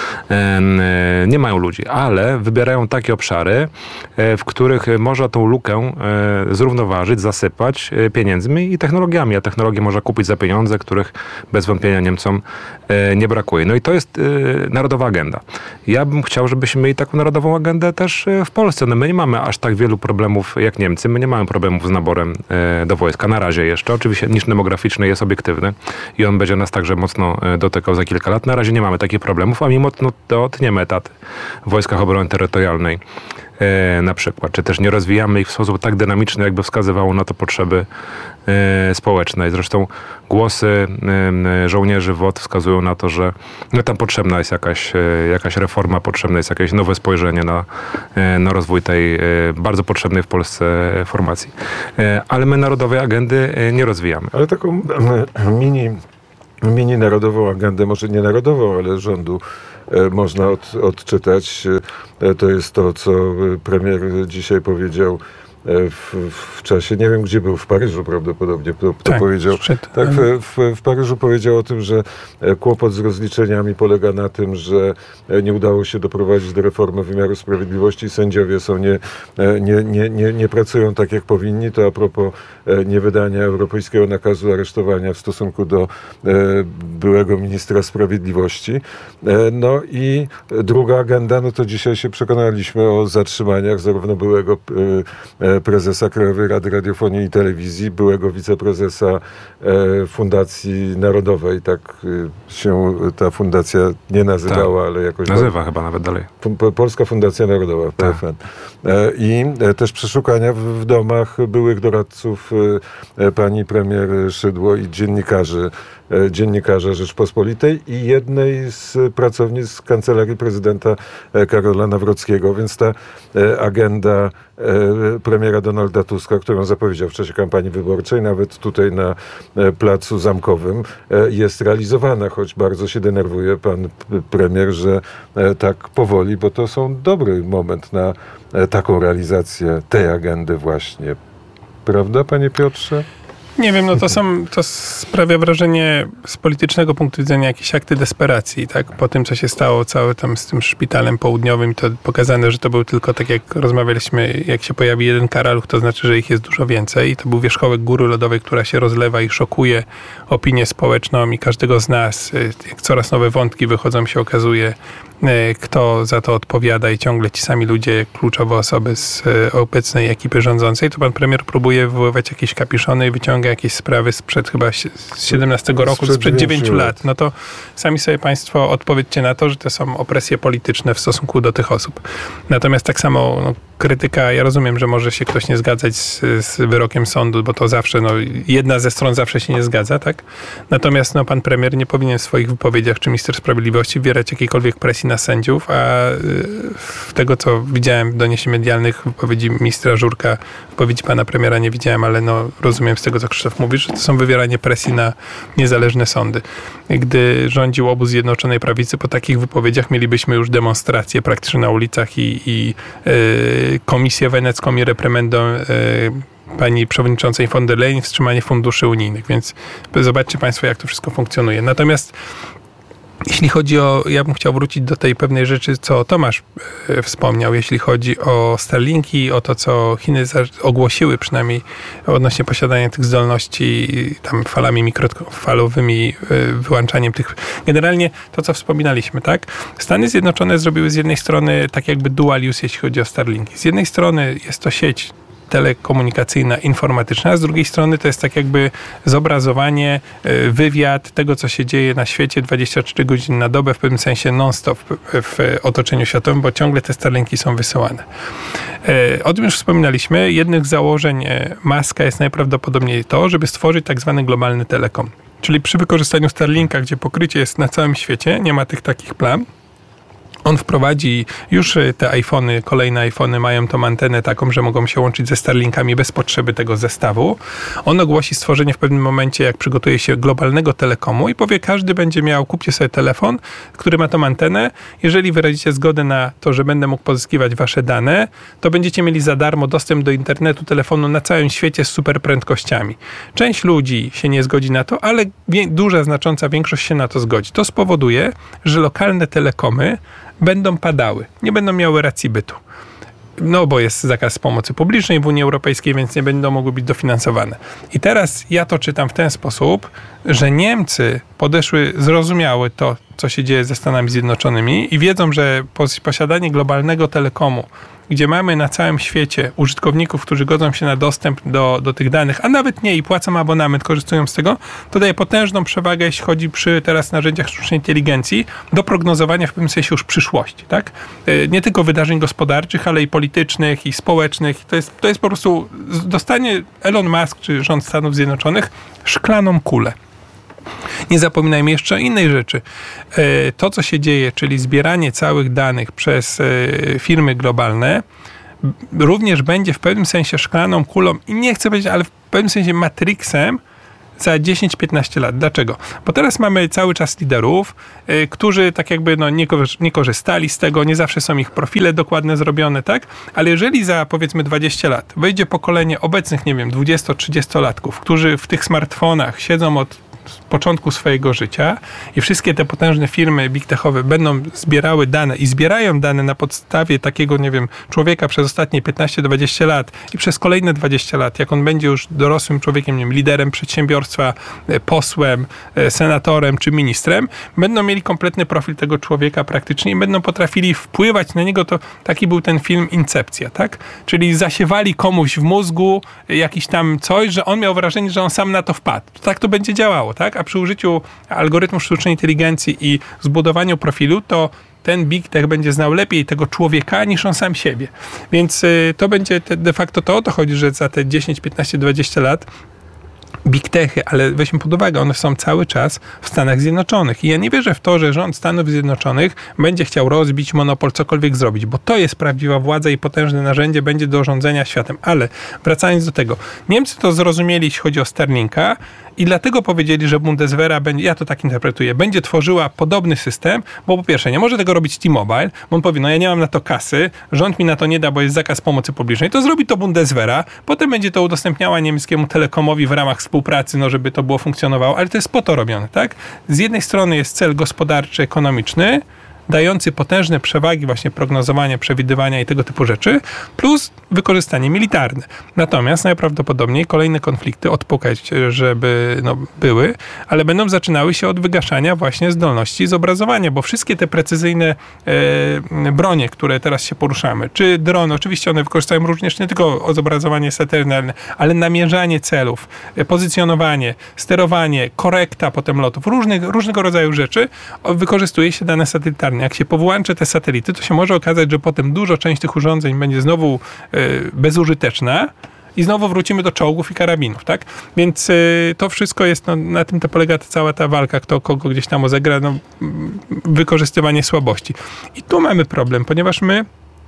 D: Nie mają ludzi, ale wybierają takie obszary, w których można tą lukę zrównoważyć, zasypać pieniędzmi i technologiami, a technologię można kupić za pieniądze, których bez wątpienia Niemcom nie brakuje. No i to jest narodowa agenda. Ja bym chciał, żebyśmy mieli taką narodową agendę też w Polsce. No my nie mamy aż tak wielu problemów jak Niemcy. My nie mamy problemów z naborem do wojska. Na razie jeszcze. Oczywiście niż demograficzny jest obiektywny i on będzie nas także mocno dotykał za kilka lat. Na razie nie mamy takich problemów, a mimo to, to tniemy etaty w Wojskach Obrony Terytorialnej e, na przykład. Czy też nie rozwijamy ich w sposób tak dynamiczny, jakby wskazywało na to potrzeby e, społeczne. Zresztą głosy e, żołnierzy W O T wskazują na to, że no, tam potrzebna jest jakaś, e, jakaś reforma, potrzebne jest jakieś nowe spojrzenie na, e, na rozwój tej e, bardzo potrzebnej w Polsce formacji. E, ale my narodowej agendy e, nie rozwijamy.
B: Ale taką e, mini, mini narodową agendę, może nie narodową, ale rządu e, można od, odczytać. E, to jest to, co premier dzisiaj powiedział W, w czasie, nie wiem gdzie był, w Paryżu prawdopodobnie, to, to
C: tak,
B: powiedział.
C: Przed,
B: tak, w, w, w Paryżu powiedział o tym, że kłopot z rozliczeniami polega na tym, że nie udało się doprowadzić do reformy wymiaru sprawiedliwości. Sędziowie są nie, nie, nie, nie, nie pracują tak jak powinni. To a propos niewydania europejskiego nakazu aresztowania w stosunku do byłego ministra sprawiedliwości. No i druga agenda, no to dzisiaj się przekonaliśmy o zatrzymaniach zarówno byłego prezesa Krajowej Rady Radiofonii i Telewizji, byłego wiceprezesa Fundacji Narodowej. Tak się ta fundacja nie nazywała, tak, ale jakoś...
D: Nazywa chyba nawet dalej.
B: Polska Fundacja Narodowa, P F N. Tak. I też przeszukania w domach byłych doradców pani premier Szydło i dziennikarzy, dziennikarza Rzeczpospolitej i jednej z pracownic Kancelarii Prezydenta Karola Nawrockiego, więc ta agenda premiera Donalda Tuska, którą zapowiedział w czasie kampanii wyborczej, nawet tutaj na Placu Zamkowym, jest realizowana, choć bardzo się denerwuje pan premier, że tak powoli, bo to są dobry moment na taką realizację tej agendy właśnie. Prawda, panie Piotrze?
C: Nie wiem, no to są, to sprawia wrażenie z politycznego punktu widzenia jakieś akty desperacji, tak? Po tym, co się stało cały tam z tym szpitalem południowym, to pokazane, że to był tylko, tak jak rozmawialiśmy, jak się pojawi jeden karaluch, to znaczy, że ich jest dużo więcej. I to był wierzchołek góry lodowej, która się rozlewa i szokuje opinię społeczną i każdego z nas. Jak coraz nowe wątki wychodzą, się okazuje, kto za to odpowiada i ciągle ci sami ludzie, kluczowe osoby z obecnej ekipy rządzącej, to pan premier próbuje wywoływać jakieś kapiszony i wyciąga jakieś sprawy sprzed chyba siedemnastego roku, sprzed, sprzed dziewięciu lat. No to sami sobie państwo odpowiedzcie na to, że to są opresje polityczne w stosunku do tych osób. Natomiast tak samo no, krytyka, ja rozumiem, że może się ktoś nie zgadzać z, z wyrokiem sądu, bo to zawsze, no, jedna ze stron zawsze się nie zgadza, tak? Natomiast no, pan premier nie powinien w swoich wypowiedziach, czy minister sprawiedliwości wywierać jakiejkolwiek presji na sędziów, a z tego, co widziałem w doniesieniach medialnych, wypowiedzi ministra Żurka, wypowiedzi pana premiera nie widziałem, ale no, rozumiem z tego, co Krzysztof mówi, że to są wywieranie presji na niezależne sądy. Gdy rządził obóz Zjednoczonej Prawicy, po takich wypowiedziach mielibyśmy już demonstracje praktycznie na ulicach i, i yy, Komisję Wenecką i reprymendą yy, pani przewodniczącej von der Leyen, wstrzymanie funduszy unijnych, więc zobaczcie państwo, jak to wszystko funkcjonuje. Natomiast jeśli chodzi o, ja bym chciał wrócić do tej pewnej rzeczy, co Tomasz e, wspomniał, jeśli chodzi o Starlinki, o to, co Chiny za, ogłosiły przynajmniej odnośnie posiadania tych zdolności tam falami mikrofalowymi, e, wyłączaniem tych. Generalnie to, co wspominaliśmy, tak? Stany Zjednoczone zrobiły z jednej strony tak jakby dual use, jeśli chodzi o Starlinki. Z jednej strony jest to sieć telekomunikacyjna, informatyczna, a z drugiej strony to jest tak jakby zobrazowanie, wywiad tego, co się dzieje na świecie dwadzieścia cztery godziny na dobę, w pewnym sensie non-stop w otoczeniu światowym, bo ciągle te Starlinki są wysyłane. O tym już wspominaliśmy. Jednym z założeń Muska jest najprawdopodobniej to, żeby stworzyć tak zwany globalny telekom. Czyli przy wykorzystaniu Starlinka, gdzie pokrycie jest na całym świecie, nie ma tych takich plam, on wprowadzi, już te iPhony, kolejne iPhony mają tą antenę taką, że mogą się łączyć ze Starlinkami bez potrzeby tego zestawu. On ogłosi stworzenie w pewnym momencie, jak przygotuje się globalnego telekomu i powie, każdy będzie miał, kupcie sobie telefon, który ma tą antenę. Jeżeli wyrazicie zgodę na to, że będę mógł pozyskiwać wasze dane, to będziecie mieli za darmo dostęp do internetu, telefonu na całym świecie z super prędkościami. Część ludzi się nie zgodzi na to, ale duża, znacząca większość się na to zgodzi. To spowoduje, że lokalne telekomy będą padały, nie będą miały racji bytu. No bo jest zakaz pomocy publicznej w Unii Europejskiej, więc nie będą mogły być dofinansowane. I teraz ja to czytam w ten sposób, że Niemcy podeszły, zrozumiały to, co się dzieje ze Stanami Zjednoczonymi i wiedzą, że posiadanie globalnego telekomu, gdzie mamy na całym świecie użytkowników, którzy godzą się na dostęp do, do tych danych, a nawet nie i płacą abonament, korzystają z tego, to daje potężną przewagę, jeśli chodzi przy teraz narzędziach sztucznej inteligencji, do prognozowania w pewnym sensie już przyszłości, tak? Nie tylko wydarzeń gospodarczych, ale i politycznych, i społecznych. To jest, to jest po prostu dostanie Elon Musk czy rząd Stanów Zjednoczonych szklaną kulę. Nie zapominajmy jeszcze o innej rzeczy. To, co się dzieje, czyli zbieranie całych danych przez firmy globalne, również będzie w pewnym sensie szklaną kulą i nie chcę powiedzieć, ale w pewnym sensie matrixem za dziesięć piętnaście lat. Dlaczego? Bo teraz mamy cały czas liderów, y, którzy tak jakby no, nie, nie korzystali z tego, nie zawsze są ich profile dokładne zrobione, tak? Ale jeżeli za powiedzmy dwadzieścia lat wejdzie pokolenie obecnych, nie wiem, dwudziesto-trzydziestolatków, którzy w tych smartfonach siedzą od z początku swojego życia i wszystkie te potężne firmy big techowe będą zbierały dane i zbierają dane na podstawie takiego, nie wiem, człowieka przez ostatnie piętnaście do dwudziestu lat i przez kolejne dwadzieścia lat, jak on będzie już dorosłym człowiekiem, nie wiem, liderem przedsiębiorstwa, posłem, senatorem czy ministrem, będą mieli kompletny profil tego człowieka praktycznie i będą potrafili wpływać na niego. To taki był ten film Incepcja, tak? Czyli zasiewali komuś w mózgu jakiś tam coś, że on miał wrażenie, że on sam na to wpadł. Tak to będzie działało, tak? A przy użyciu algorytmu sztucznej inteligencji i zbudowaniu profilu, to ten big tech będzie znał lepiej tego człowieka niż on sam siebie. Więc y, to będzie te, de facto to o to chodzi, że za te dziesięć, piętnaście, dwadzieścia lat big techy, ale weźmy pod uwagę, one są cały czas w Stanach Zjednoczonych. I ja nie wierzę w to, że rząd Stanów Zjednoczonych będzie chciał rozbić monopol, cokolwiek zrobić, bo to jest prawdziwa władza i potężne narzędzie będzie do rządzenia światem. Ale wracając do tego, Niemcy to zrozumieli, jeśli chodzi o Starlinka i dlatego powiedzieli, że Bundeswehra będzie, ja to tak interpretuję, będzie tworzyła podobny system, bo po pierwsze, nie może tego robić T-Mobile, bo on powie, no ja nie mam na to kasy, rząd mi na to nie da, bo jest zakaz pomocy publicznej, to zrobi to Bundeswehra, potem będzie to udostępniała niemieckiemu telekomowi w ramach współpracy, no żeby to było funkcjonowało, ale to jest po to robione, tak? Z jednej strony jest cel gospodarczy, ekonomiczny, dający potężne przewagi właśnie prognozowania, przewidywania i tego typu rzeczy, plus wykorzystanie militarne. Natomiast najprawdopodobniej kolejne konflikty odpukać, żeby no, były, ale będą zaczynały się od wygaszania właśnie zdolności zobrazowania, bo wszystkie te precyzyjne e, bronie, które teraz się poruszamy, czy drony, oczywiście one wykorzystają również nie tylko zobrazowanie satelitarne, ale namierzanie celów, e, pozycjonowanie, sterowanie, korekta potem lotów, różnych, różnego rodzaju rzeczy, o, wykorzystuje się dane satelitarne. Jak się powłączy te satelity, to się może okazać, że potem dużo część tych urządzeń będzie znowu y, bezużyteczna i znowu wrócimy do czołgów i karabinów, tak? Więc y, to wszystko jest, no, na tym to polega ta cała ta walka, kto kogo gdzieś tam rozegra, no, wykorzystywanie słabości. I tu mamy problem, ponieważ my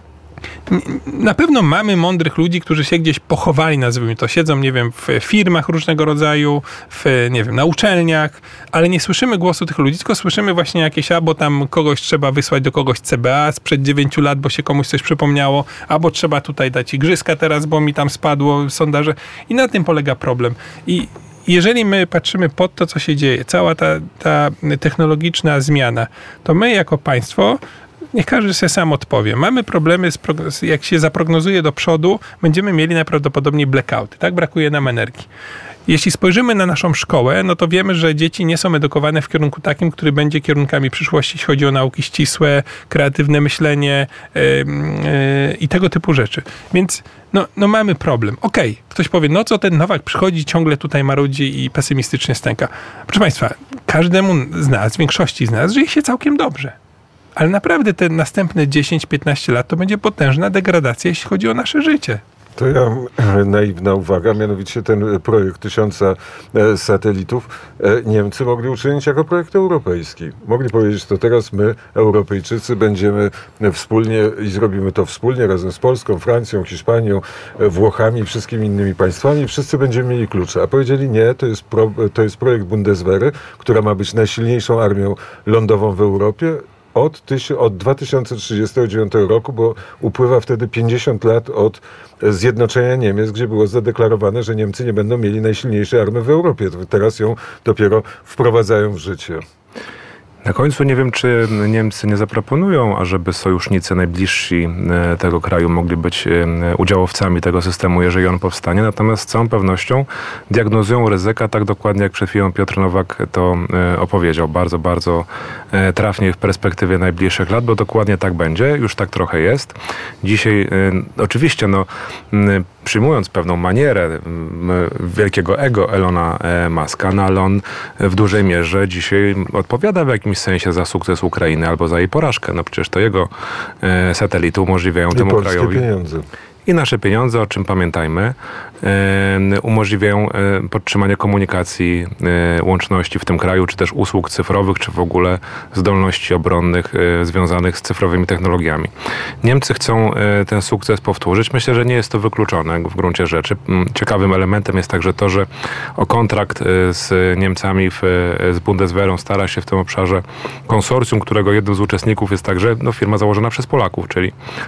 C: na pewno mamy mądrych ludzi, którzy się gdzieś pochowali, nazwijmy to, siedzą, nie wiem, w firmach różnego rodzaju, w, nie wiem, na uczelniach, ale nie słyszymy głosu tych ludzi, tylko słyszymy właśnie jakieś, albo tam kogoś trzeba wysłać do kogoś C B A sprzed dziewięciu lat, bo się komuś coś przypomniało, albo trzeba tutaj dać igrzyska teraz, bo mi tam spadło sondaże i na tym polega problem. I jeżeli my patrzymy pod to, co się dzieje, cała ta, ta technologiczna zmiana, to my jako państwo, niech każdy sobie sam odpowie. Mamy problemy, z prognoz- jak się zaprognozuje do przodu, będziemy mieli najprawdopodobniej blackouty, tak? Brakuje nam energii. Jeśli spojrzymy na naszą szkołę, no to wiemy, że dzieci nie są edukowane w kierunku takim, który będzie kierunkami przyszłości, jeśli chodzi o nauki ścisłe, kreatywne myślenie yy, yy, i tego typu rzeczy. Więc no, no mamy problem. Okej, okay. Ktoś powie, no co ten Nowak przychodzi, ciągle tutaj marudzi i pesymistycznie stęka. Proszę Państwa, każdemu z nas, większości z nas, żyje się całkiem dobrze. Ale naprawdę te następne dziesięć piętnaście lat to będzie potężna degradacja, jeśli chodzi o nasze życie.
B: To ja naiwna uwaga, mianowicie ten projekt tysiąca satelitów Niemcy mogli uczynić jako projekt europejski. Mogli powiedzieć, to teraz my, Europejczycy, będziemy wspólnie i zrobimy to wspólnie razem z Polską, Francją, Hiszpanią, Włochami i wszystkimi innymi państwami. Wszyscy będziemy mieli klucze. A powiedzieli nie, to jest, pro, to jest projekt Bundeswehry, która ma być najsilniejszą armią lądową w Europie. Od, tyś, od dwa tysiące trzydziestego dziewiątego roku, bo upływa wtedy pięćdziesiąt lat od zjednoczenia Niemiec, gdzie było zadeklarowane, że Niemcy nie będą mieli najsilniejszej armii w Europie. Teraz ją dopiero wprowadzają w życie.
D: Na końcu nie wiem, czy Niemcy nie zaproponują, ażeby sojusznicy najbliżsi tego kraju mogli być udziałowcami tego systemu, jeżeli on powstanie. Natomiast z całą pewnością diagnozują ryzyka tak dokładnie, jak przed chwilą Piotr Nowak to opowiedział. Bardzo, bardzo trafnie w perspektywie najbliższych lat, bo dokładnie tak będzie. Już tak trochę jest. Dzisiaj oczywiście, no, przyjmując pewną manierę wielkiego ego Elona Muska, no ale on w dużej mierze dzisiaj odpowiada w jakimś sensie za sukces Ukrainy albo za jej porażkę. No przecież to jego satelity umożliwiają
B: I
D: temu
B: polskie
D: krajowi...
B: pieniądze.
D: I nasze pieniądze, o czym pamiętajmy, e, umożliwiają e, podtrzymanie komunikacji, e, łączności w tym kraju, czy też usług cyfrowych, czy w ogóle zdolności obronnych e, związanych z cyfrowymi technologiami. Niemcy chcą e, ten sukces powtórzyć. Myślę, że nie jest to wykluczone w gruncie rzeczy. Ciekawym elementem jest także to, że o kontrakt e, z Niemcami, w, e, z Bundeswehrą stara się w tym obszarze konsorcjum, którego jednym z uczestników jest także no, firma założona przez Polaków, czyli